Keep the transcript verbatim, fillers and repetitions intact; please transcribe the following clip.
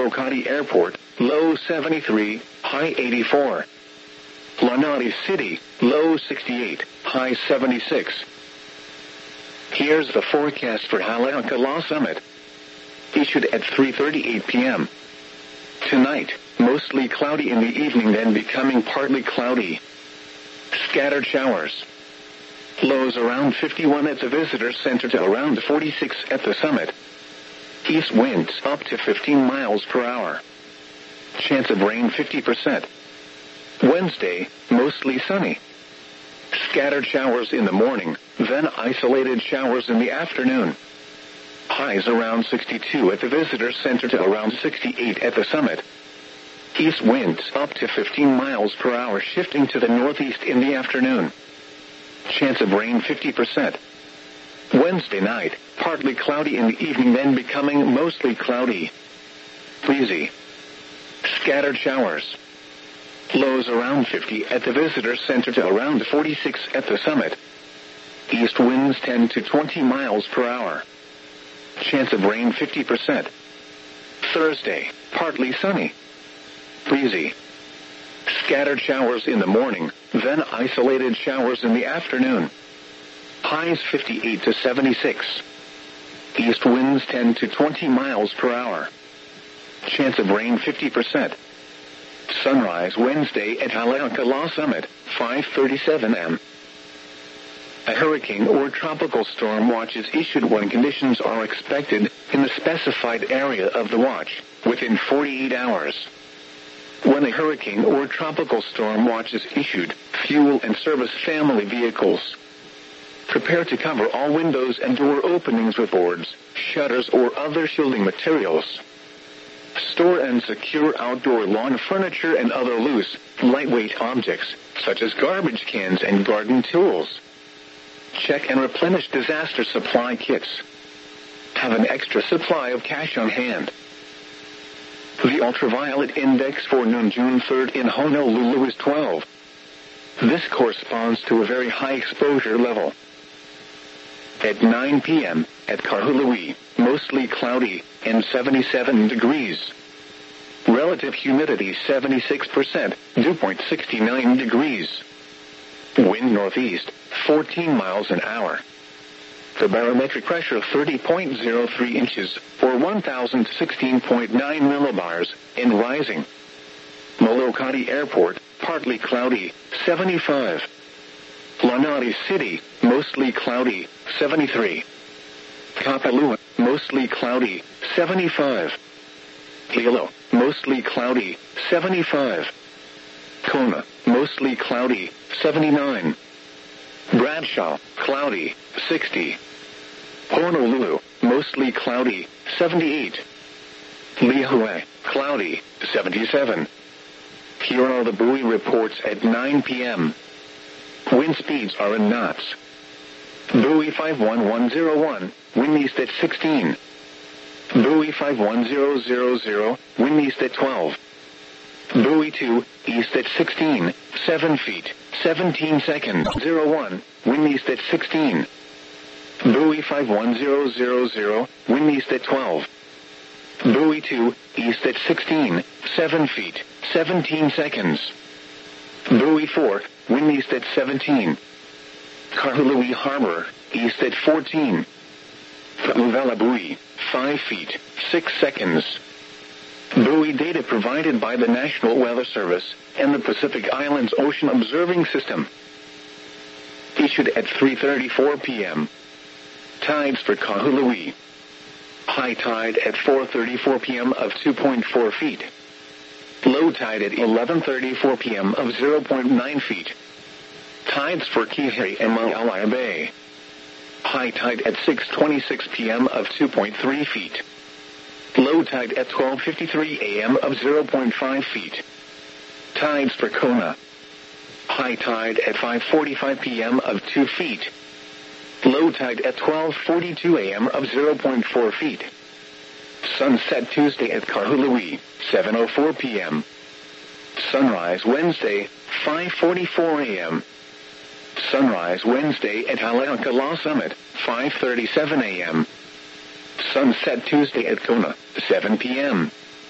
Molokai Airport, low seventy-three, high eighty-four. Lanai City, low sixty-eight, high seventy-six. Here's the forecast for Haleakala Summit. Issued at three thirty-eight p.m. Tonight, mostly cloudy in the evening, then becoming partly cloudy. Scattered showers. Lows around fifty-one at the visitor center to around forty-six at the summit. East winds up to fifteen miles per hour. Chance of rain fifty percent. Wednesday, mostly sunny. Scattered showers in the morning, then isolated showers in the afternoon. Highs around sixty-two at the visitor center to around sixty-eight at the summit. East winds up to fifteen miles per hour, shifting to the northeast in the afternoon. Chance of rain fifty percent. Wednesday night, partly cloudy in the evening, then becoming mostly cloudy. Breezy. Scattered showers. Lows around fifty at the visitor center to around forty-six at the summit. East winds ten to twenty miles per hour. Chance of rain fifty percent. Thursday, partly sunny. Breezy. Scattered showers in the morning, then isolated showers in the afternoon. Highs fifty-eight to seventy-six. East winds ten to twenty miles per hour. Chance of rain fifty percent. Sunrise Wednesday at Haleakala Summit, five thirty-seven a.m. A hurricane or tropical storm watch is issued when conditions are expected in the specified area of the watch, within forty-eight hours. When a hurricane or tropical storm watch is issued, fuel and service family vehicles. Prepare to cover all windows and door openings with boards, shutters, or other shielding materials. Store and secure outdoor lawn furniture and other loose, lightweight objects, such as garbage cans and garden tools. Check and replenish disaster supply kits. Have an extra supply of cash on hand. The ultraviolet index for noon June third in Honolulu is twelve. This corresponds to a very high exposure level. At nine p.m., at Kahului, mostly cloudy, and seventy-seven degrees. Relative humidity seventy-six percent, dew point sixty-nine degrees. Wind northeast, fourteen miles an hour. The barometric pressure thirty point zero three inches, or one thousand sixteen point nine millibars, and rising. Molokai Airport, partly cloudy, seventy-five. Lanai City, mostly cloudy, seventy-three. Kapalua, mostly cloudy, seventy-five. Hilo, mostly cloudy, seventy-five. Kona, mostly cloudy, seventy-nine. Bradshaw, cloudy, sixty. Honolulu, mostly cloudy, seventy-eight. Lihue, cloudy, seventy-seven. Here are the buoy reports at nine p.m. Wind speeds are in knots. Buoy five one one zero one, wind east at sixteen. Buoy five one zero zero zero, wind east at twelve. Buoy two, east at sixteen, seven feet, seventeen seconds, zero one, wind east at sixteen. Buoy five one zero zero zero, wind east at twelve. Buoy two, east at sixteen, seven feet, seventeen seconds. Buoy four, wind east at seventeen. Kahului Harbor, east at fourteen. Paluvela Buoy, five feet, six seconds. Buoy data provided by the National Weather Service and the Pacific Islands Ocean Observing System. Issued at three thirty-four p.m. Tides for Kahului. High tide at four thirty-four p.m. of two point four feet. Low tide at eleven thirty-four p.m. of zero point nine feet. Tides for Kihei and Maalaea Bay. High tide at six twenty-six p.m. of two point three feet. Low tide at twelve fifty-three a.m. of zero point five feet. Tides for Kona. High tide at five forty-five p.m. of two feet. Low tide at twelve forty-two a.m. of zero point four feet. Sunset Tuesday at Kahului, seven oh four p.m. Sunrise Wednesday, five forty-four a.m. Sunrise Wednesday at Haleakala Summit, five thirty-seven a.m. Sunset Tuesday at Kona, seven p.m.